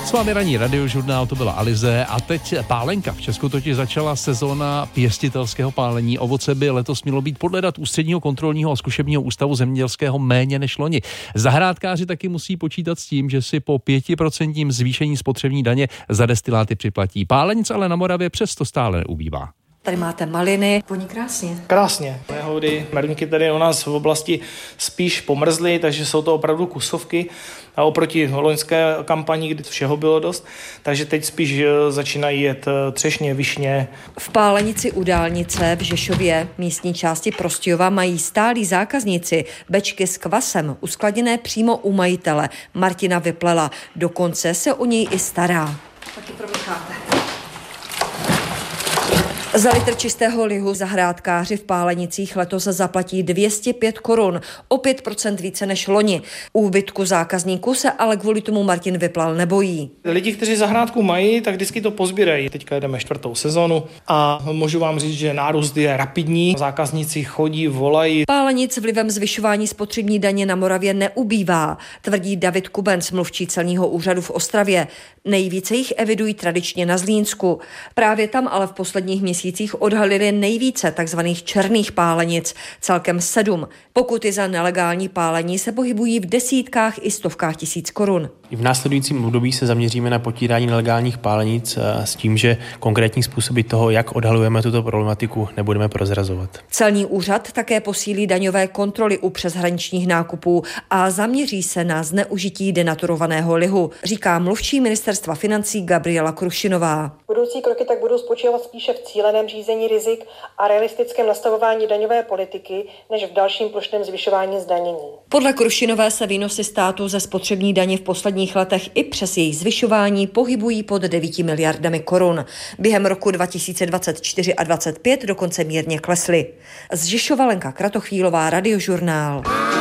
S vámi ranní radiožurnál, to byla Alize a teď pálenka. V Česku totiž začala sezóna pěstitelského pálení. Ovoce by letos mělo být podle dat Ústředního kontrolního a zkušebního ústavu zemědělského méně než loni. Zahrádkáři taky musí počítat s tím, že si po 5% zvýšení spotřební daně za destiláty připlatí. Pálenic ale na Moravě přesto stále neubývá. Tady máte maliny, voní krásně. Krásně. Jehody, merníky tady u nás v oblasti spíš pomrzly, takže jsou to opravdu kusovky. A oproti loňské kampani, kdy všeho bylo dost, takže teď spíš začínají jet třešně, višně. V Pálenici u dálnice v Žešově, místní části Prostějova, mají stálí zákazníci bečky s kvasem uskladněné přímo u majitele Martina Vyplela. Dokonce se o něj i stará. Taky promícháte. Za litr čistého lihu zahrádkáři v Pálenicích letos zaplatí 205 korun, o 5% více než loni. Úbytku zákazníků se ale kvůli tomu Martin Vyplal nebojí. Lidi, kteří zahrádku mají, tak vždycky to pozbírají. Teďka jdeme 4. sezonu a můžu vám říct, že nárůst je rapidní. Zákazníci chodí, volají. Pálenic vlivem zvyšování spotřební daně na Moravě neubývá, tvrdí David Kubenc, mluvčí celního úřadu v Ostravě. Nejvíce jich evidují tradičně na Zlínsku. Právě tam ale v posledních měsících odhalili nejvíce takzvaných černých pálenic, celkem 7. Pokuty za nelegální pálení se pohybují v desítkách i stovkách tisíc korun. I v následujícím období se zaměříme na potírání nelegálních pálenic s tím, že konkrétní způsoby toho, jak odhalujeme tuto problematiku, nebudeme prozrazovat. Celní úřad také posílí daňové kontroly u přeshraničních nákupů a zaměří se na zneužití denaturovaného lihu, říká mluvčí ministerstva financí Gabriela Krušinová. Budoucí kroky tak budou spočívat spíše v cíleném řízení rizik a realistickém nastavování daňové politiky, než v dalším plošném zvyšování zdanění. Podle Krušinové se výnosy státu ze spotřební daně v posledních letech i přes její zvyšování pohybují pod 9 miliardami korun. Během roku 2024 a 2025 dokonce mírně klesly. Z Žižkova Lenka Kratochvílová, Radiožurnál.